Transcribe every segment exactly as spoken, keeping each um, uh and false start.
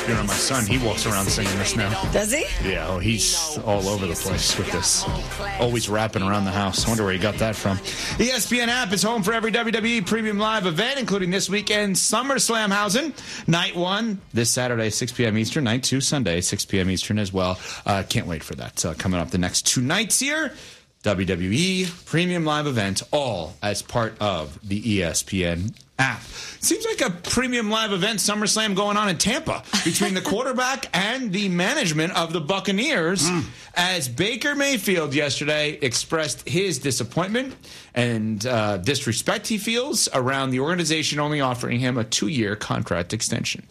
you're on my son, he walks around singing this now. Does he? Yeah, oh, he's all over the place with this. Always rapping around the house. Wonder where he got that from. E S P N app is home for every W W E Premium Live event, including this weekend's SummerSlam housing. Night one, this Saturday, six p.m. Eastern. Night two, Sunday, six p.m. Eastern as well. Uh, can't wait for that. Uh, coming up the next two nights here. W W E Premium Live event, all as part of the E S P N app. Seems like a Premium Live event, SummerSlam, going on in Tampa between the quarterback and the management of the Buccaneers, mm. as Baker Mayfield yesterday expressed his disappointment and uh, disrespect he feels around the organization only offering him a two-year contract extension.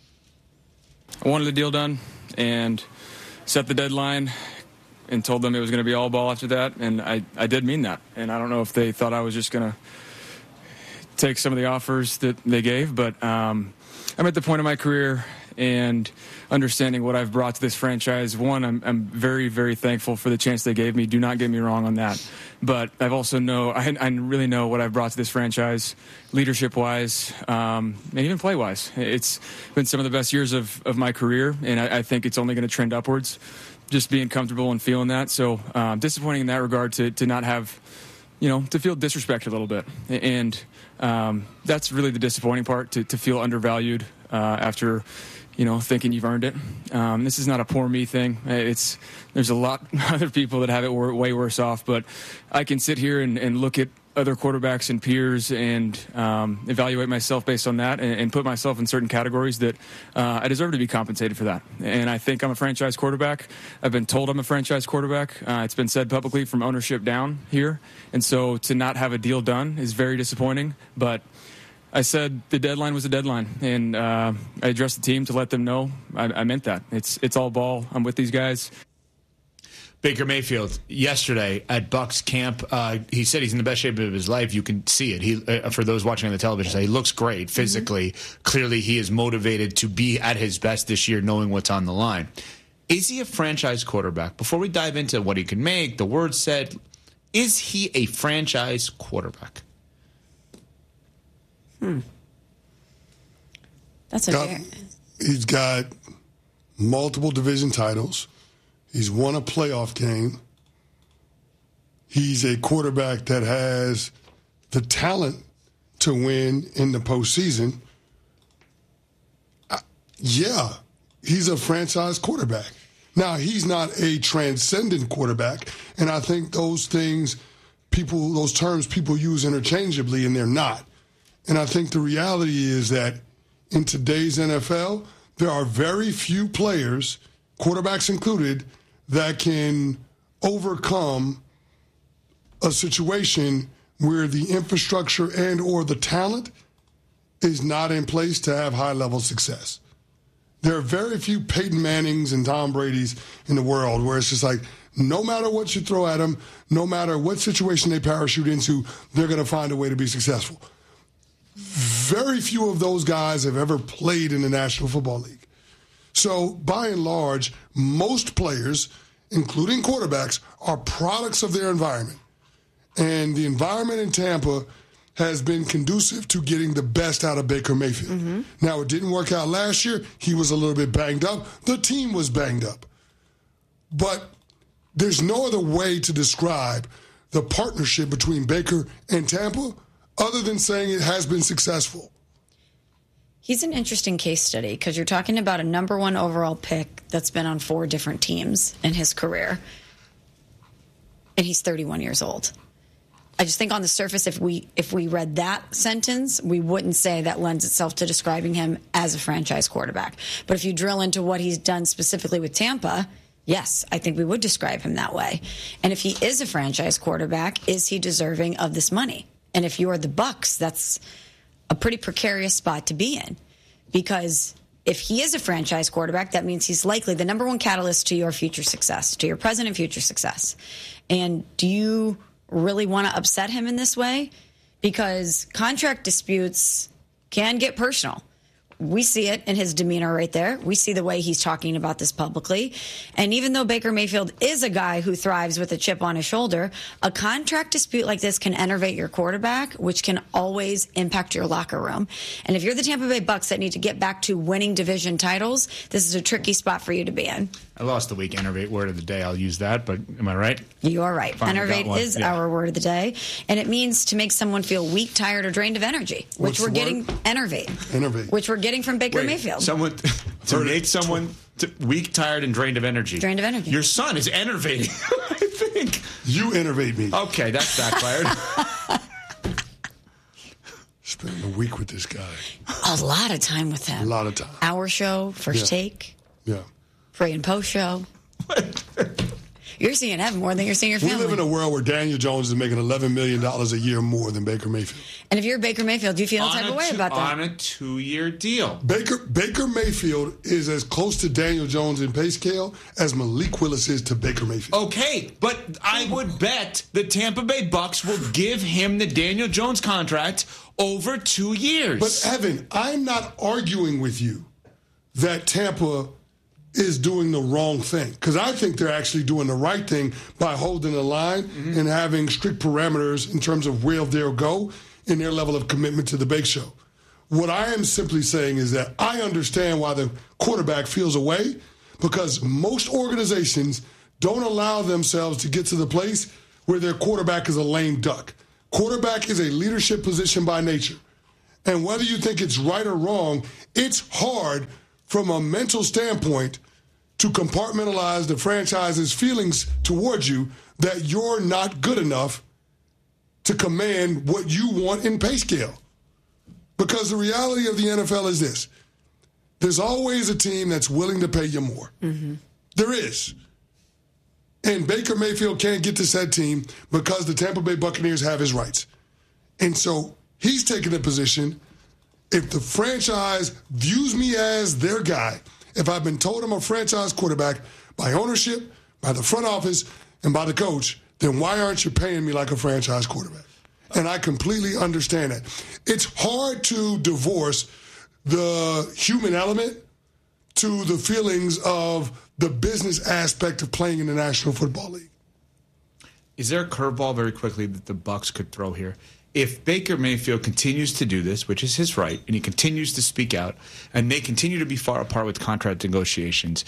I wanted the deal done and set the deadline and told them it was going to be all ball after that, and I, I did mean that. And I don't know if they thought I was just going to take some of the offers that they gave, but um, I'm at the point in my career and understanding what I've brought to this franchise. One, I'm, I'm very, very thankful for the chance they gave me. Do not get me wrong on that. But I've also know I, I really know what I've brought to this franchise, leadership-wise, um, and even play-wise. It's been some of the best years of, of my career, and I, I think it's only going to trend upwards. Just being comfortable and feeling that. So um, disappointing in that regard to, to not have, you know, to feel disrespect a little bit. And um, that's really the disappointing part, to, to feel undervalued uh, after, you know, thinking you've earned it. Um, this is not a poor me thing. It's There's a lot of other people that have it way worse off. But I can sit here and, and look at other quarterbacks and peers and um, evaluate myself based on that and, and put myself in certain categories that uh, I deserve to be compensated for that. And I think I'm a franchise quarterback. I've been told I'm a franchise quarterback. Uh, it's been said publicly from ownership down here. And so to not have a deal done is very disappointing. But I said the deadline was a deadline, and uh, I addressed the team to let them know I, I meant that. It's it's all ball. I'm with these guys. Baker Mayfield yesterday at Bucs camp, uh, he said he's in the best shape of his life. You can see it. He, uh, for those watching on the television, he looks great physically. Mm-hmm. Clearly, he is motivated to be at his best this year, knowing what's on the line. Is he a franchise quarterback? Before we dive into what he can make, the word said, is he a franchise quarterback? Hmm. That's a got, very... He's got multiple division titles. He's won a playoff game. He's a quarterback that has the talent to win in the postseason. Uh, yeah, he's a franchise quarterback. Now, he's not a transcendent quarterback, and I think those things, people, those terms people use interchangeably, and they're not. And I think the reality is that in today's N F L, there are very few players, quarterbacks included, that can overcome a situation where the infrastructure and or the talent is not in place to have high-level success. There are very few Peyton Mannings and Tom Brady's in the world where it's just like, no matter what you throw at them, no matter what situation they parachute into, they're going to find a way to be successful. Very few of those guys have ever played in the National Football League. So, by and large, most players, including quarterbacks, are products of their environment. And the environment in Tampa has been conducive to getting the best out of Baker Mayfield. Mm-hmm. Now, it didn't work out last year. He was a little bit banged up. The team was banged up. But there's no other way to describe the partnership between Baker and Tampa other than saying it has been successful. He's an interesting case study because you're talking about a number one overall pick that's been on four different teams in his career. And he's thirty-one years old. I just think on the surface, if we if we read that sentence, we wouldn't say that lends itself to describing him as a franchise quarterback. But if you drill into what he's done specifically with Tampa, yes, I think we would describe him that way. And if he is a franchise quarterback, is he deserving of this money? And if you're the Bucs, that's a pretty precarious spot to be in, because if he is a franchise quarterback, that means he's likely the number one catalyst to your future success, to your present and future success. And do you really want to upset him in this way? Because contract disputes can get personal. we see it in his demeanor right there. We see the way he's talking about this publicly. And even though Baker Mayfield is a guy who thrives with a chip on his shoulder, a contract dispute like this can enervate your quarterback, which can always impact your locker room. And if you're the Tampa Bay Bucks that need to get back to winning division titles, this is a tricky spot for you to be in. I lost the week enervate word of the day. I'll use that, but am I right? You are right. Finally Enervate is yeah. our word of the day, and it means to make someone feel weak, tired, or drained of energy, which What's we're the getting word? enervate. Enervate. Which we're getting from Baker Wait, Mayfield. Someone to make someone to, weak, tired, and drained of energy. Drained of energy. Your son is enervating, I think. You enervate me. Okay, that's backfired. Spending a week with this guy. A lot of time with him. A lot of time. Our show, First Yeah. Take, Yeah. Pre and Post show. You're seeing Evan more than you're seeing your We family. live in a world where Daniel Jones is making eleven million dollars a year more than Baker Mayfield. And if you're Baker Mayfield, do you feel on, the type a of way two, about that? on a two-year deal. Baker Baker Mayfield is as close to Daniel Jones in pay scale as Malik Willis is to Baker Mayfield. Okay, but I would bet the Tampa Bay Bucks will give him the Daniel Jones contract over two years. But Evan, I'm not arguing with you that Tampa is doing the wrong thing, because I think they're actually doing the right thing by holding the line mm-hmm. and having strict parameters in terms of where they'll go in their level of commitment to the Bake Show. What I am simply saying is that I understand why the quarterback feels away, because most organizations don't allow themselves to get to the place where their quarterback is a lame duck. Quarterback is a leadership position by nature. And whether you think it's right or wrong, it's hard from a mental standpoint to compartmentalize the franchise's feelings towards you that you're not good enough to command what you want in pay scale. Because the reality of the N F L is this. There's always a team that's willing to pay you more. Mm-hmm. There is. And Baker Mayfield can't get to said team because the Tampa Bay Buccaneers have his rights. And so he's taking a position. If the franchise views me as their guy, if I've been told I'm a franchise quarterback by ownership, by the front office, and by the coach, then why aren't you paying me like a franchise quarterback? And I completely understand that. It's hard to divorce the human element to the feelings of the business aspect of playing in the National Football League. Is there a curveball very quickly that the Bucs could throw here? If Baker Mayfield continues to do this, which is his right, and he continues to speak out, and they continue to be far apart with contract negotiations,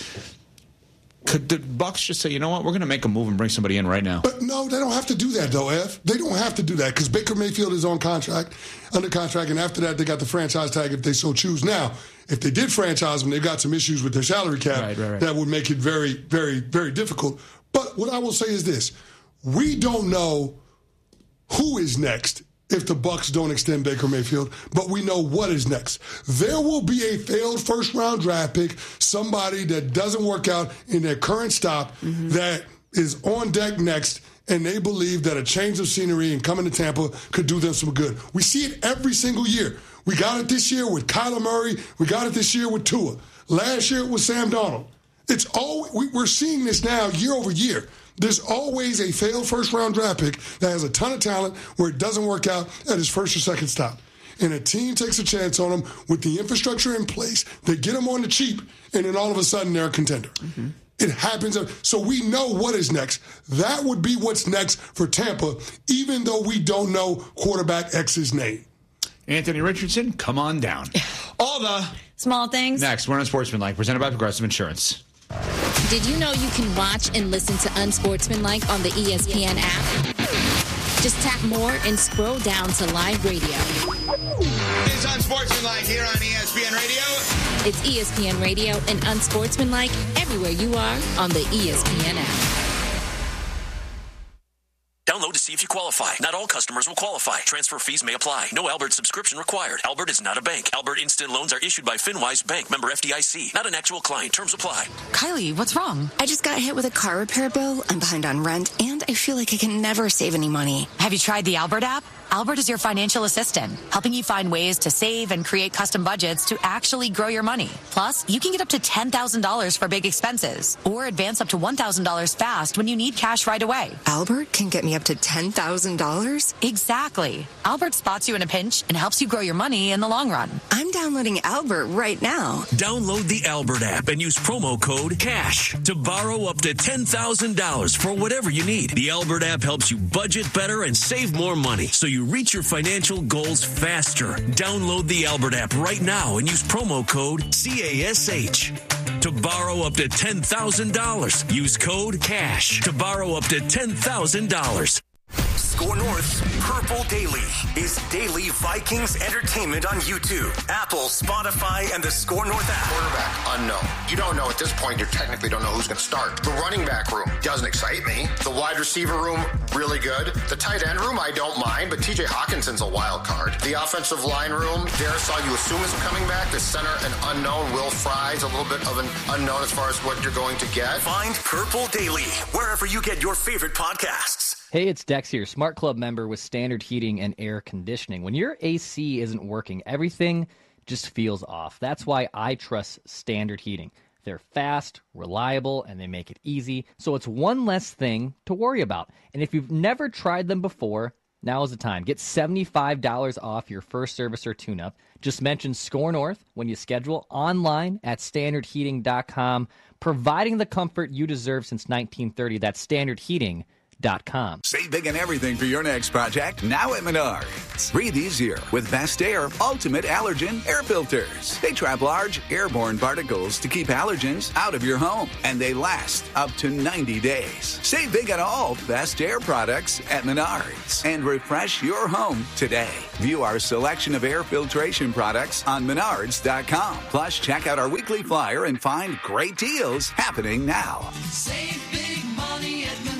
could the Bucs just say, you know what, we're going to make a move and bring somebody in right now? But no, they don't have to do that, though, F. They don't have to do that because Baker Mayfield is on contract, under contract, and after that, they got the franchise tag if they so choose. Now, if they did franchise them, they've got some issues with their salary cap right, right, right. that would make it very, very, very difficult. But what I will say is this. We don't know who is next if the Bucs don't extend Baker Mayfield, but we know what is next. There will be a failed first-round draft pick, somebody that doesn't work out in their current stop mm-hmm. that is on deck next, and they believe that a change of scenery and coming to Tampa could do them some good. We see it every single year. We got it this year with Kyler Murray. We got it this year with Tua. Last year it was Sam Darnold. It's all we, we're seeing this now year over year. There's always a failed first-round draft pick that has a ton of talent where it doesn't work out at his first or second stop. And a team takes a chance on him with the infrastructure in place. They get him on the cheap, and then all of a sudden they're a contender. Mm-hmm. It happens. So we know what is next. That would be what's next for Tampa, even though we don't know quarterback X's name. Anthony Richardson, come on down. All the small things. Next, we're on Sportsmanlike, presented by Progressive Insurance. Did you know you can watch and listen to Unsportsmanlike on the E S P N app? Just tap more and scroll down to live radio. It's Unsportsmanlike here on E S P N Radio. It's E S P N Radio and Unsportsmanlike everywhere you are on the E S P N app. Download to see if you qualify. Not all customers will qualify. Transfer fees may apply. No Albert subscription required. Albert is not a bank. Albert Instant Loans are issued by FinWise Bank, member F D I C. Not an actual client. Terms apply. Kylie, what's wrong? I just got hit with a car repair bill. I'm behind on rent, and I feel like I can never save any money. Have you tried the Albert app? Albert is your financial assistant, helping you find ways to save and create custom budgets to actually grow your money. Plus, you can get up to ten thousand dollars for big expenses or advance up to one thousand dollars fast when you need cash right away. Albert can get me up to ten ten thousand dollars? Exactly. Albert spots you in a pinch and helps you grow your money in the long run. I'm downloading Albert right now. Download the Albert app and use promo code CASH to borrow up to ten thousand dollars for whatever you need. The Albert app helps you budget better and save more money so you reach your financial goals faster. Download the Albert app right now and use promo code C A S H to borrow up to ten thousand dollars. Use code CASH to borrow up to ten thousand dollars. Score North's Purple Daily is daily Vikings entertainment on YouTube, Apple, Spotify, and the Score North app. Quarterback, unknown. You don't know at this point. You technically don't know who's going to start. The running back room doesn't excite me. The wide receiver room, really good. The tight end room, I don't mind, but T J Hawkinson's a wild card. The offensive line room, Darisaw, you assume is coming back. The center, an unknown. Will Fry's a little bit of an unknown as far as what you're going to get. Find Purple Daily wherever you get your favorite podcasts. Hey, it's Dex here, Smart Club member with Standard Heating and Air Conditioning. When your A C isn't working, everything just feels off. That's why I trust Standard Heating. They're fast, reliable, and they make it easy, so it's one less thing to worry about. And if you've never tried them before, now is the time. Get seventy-five dollars off your first service or tune-up. Just mention Score North when you schedule online at standard heating dot com, providing the comfort you deserve since nineteen thirty. That's standard heating dot com. Save big on everything for your next project now at Menards. Breathe easier with Best Air Ultimate Allergen Air Filters. They trap large airborne particles to keep allergens out of your home, and they last up to ninety days. Save big on all Best Air products at Menards and refresh your home today. View our selection of air filtration products on menards dot com. Plus, check out our weekly flyer and find great deals happening now. Save big money at Menards.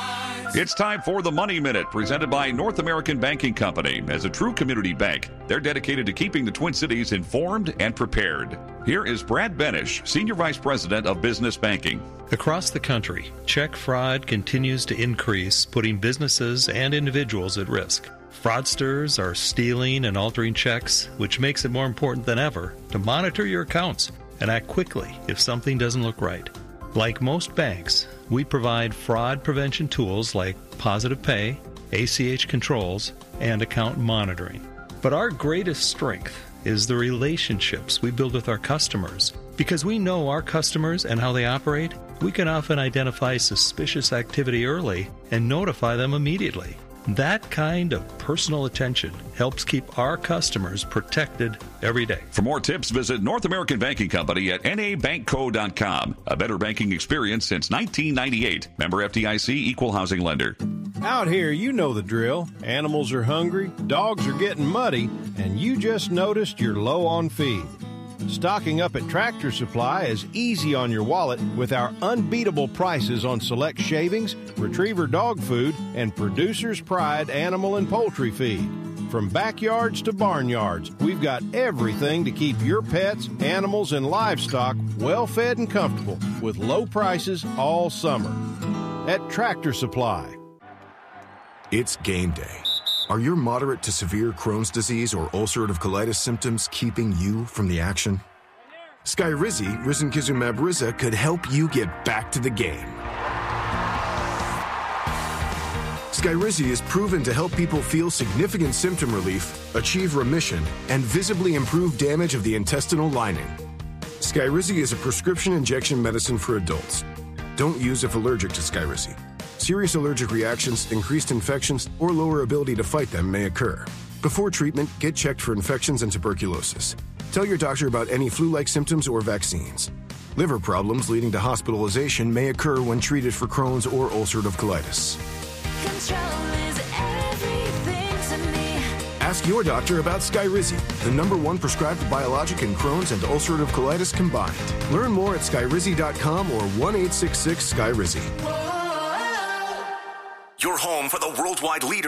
It's time for the Money Minute, presented by North American Banking Company. As a true community bank, they're dedicated to keeping the Twin Cities informed and prepared. Here is Brad Benish, Senior Vice President of Business Banking. Across the country, check fraud continues to increase, putting businesses and individuals at risk. Fraudsters are stealing and altering checks, which makes it more important than ever to monitor your accounts and act quickly if something doesn't look right. Like most banks, we provide fraud prevention tools like Positive Pay, A C H controls, and account monitoring. But our greatest strength is the relationships we build with our customers. Because we know our customers and how they operate, we can often identify suspicious activity early and notify them immediately. That kind of personal attention helps keep our customers protected every day. For more tips, visit North American Banking Company at N A bank co dot com. A better banking experience since nineteen ninety-eight. Member F D I C, Equal Housing Lender. Out here, you know the drill. Animals are hungry, dogs are getting muddy, and you just noticed you're low on feed. Stocking up at Tractor Supply is easy on your wallet with our unbeatable prices on select shavings, retriever dog food, and Producer's Pride animal and poultry feed. From backyards to barnyards, we've got everything to keep your pets, animals, and livestock well fed and comfortable with low prices all summer. At Tractor Supply. It's game day. Are your moderate to severe Crohn's disease or ulcerative colitis symptoms keeping you from the action? Skyrizi, risankizumab Riza, could help you get back to the game. Skyrizi is proven to help people feel significant symptom relief, achieve remission, and visibly improve damage of the intestinal lining. Skyrizi is a prescription injection medicine for adults. Don't use if allergic to Skyrizi. Serious allergic reactions, increased infections, or lower ability to fight them may occur. Before treatment, get checked for infections and tuberculosis. Tell your doctor about any flu-like symptoms or vaccines. Liver problems leading to hospitalization may occur when treated for Crohn's or ulcerative colitis. Control is everything to me. Ask your doctor about Skyrizi, the number one prescribed biologic in Crohn's and ulcerative colitis combined. Learn more at skyrizi dot com or one eight six six Skyrizi. Your home for the worldwide leader